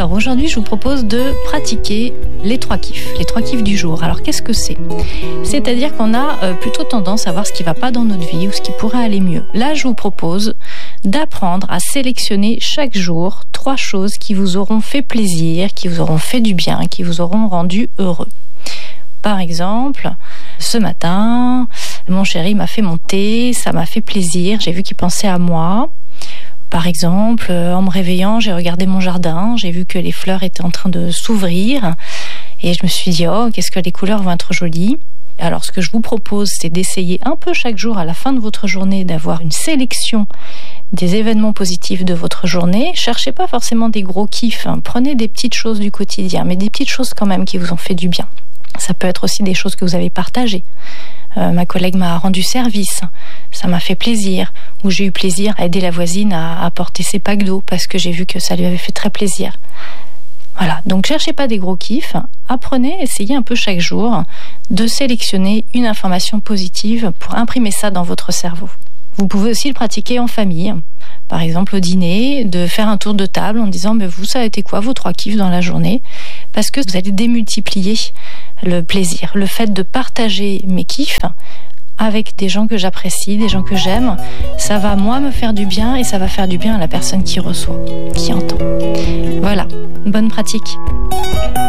Alors aujourd'hui, je vous propose de pratiquer les 3 kiffs du jour. Alors qu'est-ce que c'est ? C'est-à-dire qu'on a plutôt tendance à voir ce qui ne va pas dans notre vie ou ce qui pourrait aller mieux. Là, je vous propose d'apprendre à sélectionner chaque jour 3 choses qui vous auront fait plaisir, qui vous auront fait du bien, qui vous auront rendu heureux. Par exemple, ce matin, mon chéri m'a fait mon thé, ça m'a fait plaisir, j'ai vu qu'il pensait à moi. Par exemple, en me réveillant, j'ai regardé mon jardin, j'ai vu que les fleurs étaient en train de s'ouvrir et je me suis dit « Oh, qu'est-ce que les couleurs vont être jolies !» Alors, ce que je vous propose, c'est d'essayer un peu chaque jour, à la fin de votre journée, d'avoir une sélection des événements positifs de votre journée. Cherchez pas forcément des gros kiffs, hein. Prenez des petites choses du quotidien, mais des petites choses quand même qui vous ont fait du bien. Ça peut être aussi des choses que vous avez partagées. Ma collègue m'a rendu service, ça m'a fait plaisir. Ou j'ai eu plaisir à aider la voisine à apporter ses packs d'eau parce que j'ai vu que ça lui avait fait très plaisir. Voilà, donc cherchez pas des gros kiffs, apprenez, essayez un peu chaque jour de sélectionner une information positive pour imprimer ça dans votre cerveau. Vous pouvez aussi le pratiquer en famille, par exemple au dîner, de faire un tour de table en disant « vous, ça a été quoi vos 3 kiffs dans la journée ?» Parce que vous allez démultiplier le plaisir, le fait de partager mes kiffs avec des gens que j'apprécie, des gens que j'aime, ça va moi me faire du bien et ça va faire du bien à la personne qui reçoit, qui entend. Voilà, bonne pratique.